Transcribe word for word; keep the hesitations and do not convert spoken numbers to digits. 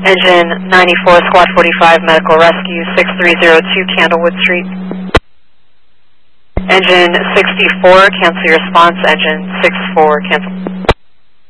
Engine ninety-four, Squad forty-five, Medical Rescue, six three zero two Candlewood Street. Engine sixty-four, cancel your response. Engine six four, cancel.